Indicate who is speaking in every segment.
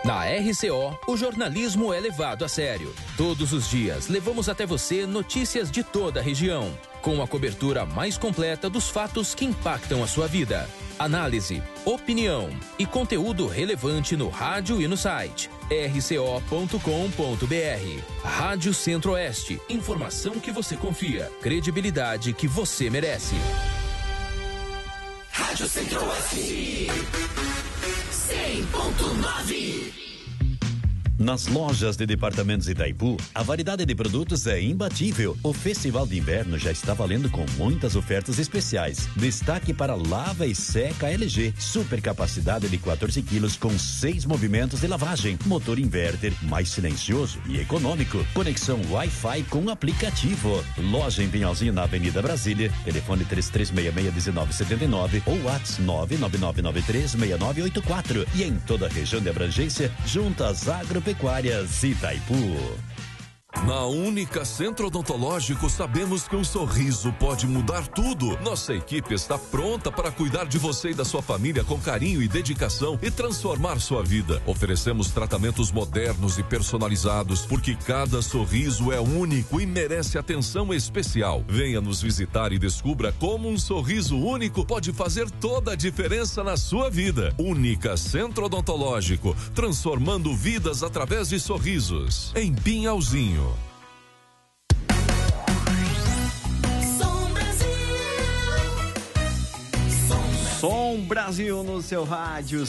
Speaker 1: Na RCO, o jornalismo é levado a sério. Todos os dias, levamos até você notícias de toda a região, com a cobertura mais completa dos fatos que impactam a sua vida. Análise, opinião e conteúdo relevante no rádio e no site. rco.com.br. Rádio Centro-Oeste. Informação que você confia. Credibilidade que você merece.
Speaker 2: Rádio Centro-Oeste 100.9.
Speaker 3: Nas lojas de departamentos Itaipu, a variedade de produtos é imbatível. O Festival de Inverno já está valendo com muitas ofertas especiais. Destaque para lava e seca LG. Super capacidade de 14 quilos com 6 movimentos de lavagem. Motor inverter, mais silencioso e econômico. Conexão Wi-Fi com aplicativo. Loja em Pinhalzinho, na Avenida Brasília. Telefone 3366-1979 ou WhatsApp 99993-6984. E em toda a região de abrangência, juntas agropecuárias Itaipu.
Speaker 4: Na Única Centro Odontológico, sabemos que um sorriso pode mudar tudo. Nossa equipe está pronta para cuidar de você e da sua família com carinho e dedicação e transformar sua vida. Oferecemos tratamentos modernos e personalizados, porque cada sorriso é único e merece atenção especial. Venha nos visitar e descubra como um sorriso único pode fazer toda a diferença na sua vida. Única Centro Odontológico, transformando vidas através de sorrisos. Em Pinhalzinho.
Speaker 5: Som Brasil no seu rádio,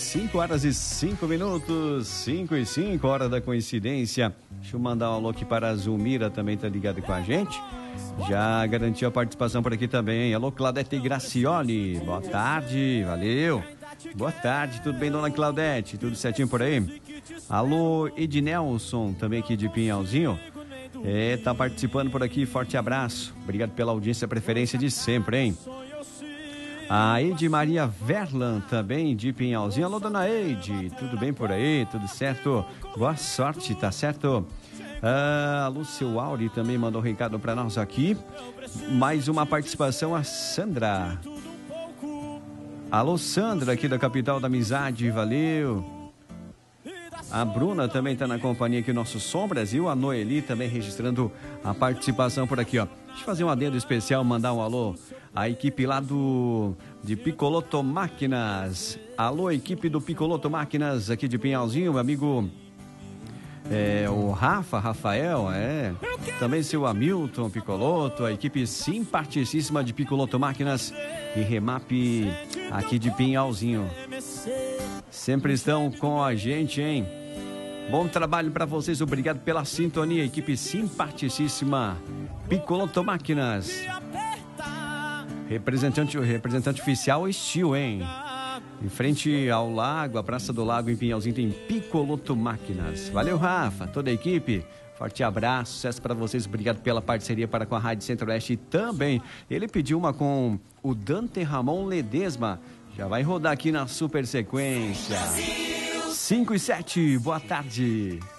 Speaker 5: 5h05, 5:05, hora da coincidência. Deixa eu mandar um alô aqui para a Zulmira, também tá ligada com a gente. Já garantiu a participação por aqui também. Alô, Claudete Gracioli, boa tarde, valeu. Boa tarde, tudo bem, dona Claudete? Tudo certinho por aí? Alô, Ednelson, também aqui de Pinhalzinho. Tá participando por aqui, forte abraço. Obrigado pela audiência, preferência de sempre, hein? A Eide Maria Verlan, também de Pinhalzinho. Alô, dona Eide, tudo bem por aí? Tudo certo? Boa sorte, tá certo? Alô, seu Auri também mandou um recado para nós aqui. Mais uma participação, a Sandra. Alô, Sandra, aqui da capital da amizade, valeu. A Bruna também está na companhia aqui, nosso Som Brasil. A Noeli também registrando a participação por aqui, ó. Deixa eu fazer um adendo especial, mandar um alô à equipe lá de Picoloto Máquinas. Alô, equipe do Picoloto Máquinas aqui de Pinhalzinho, meu amigo o Rafael, também seu Hamilton Picoloto, a equipe simpaticíssima de Picoloto Máquinas e Remap aqui de Pinhalzinho. Sempre estão com a gente, hein? Bom trabalho para vocês, obrigado pela sintonia, equipe simpaticíssima Picoloto Máquinas. Representante oficial Estil, hein? Em frente ao lago, a Praça do Lago em Pinhalzinho tem Picoloto Máquinas. Valeu, Rafa, toda a equipe. Forte abraço, sucesso para vocês, obrigado pela parceria para com a Rádio Centro-Oeste também. Ele pediu uma com o Dante Ramon Ledesma. Já vai rodar aqui na super sequência. 5:07, boa tarde.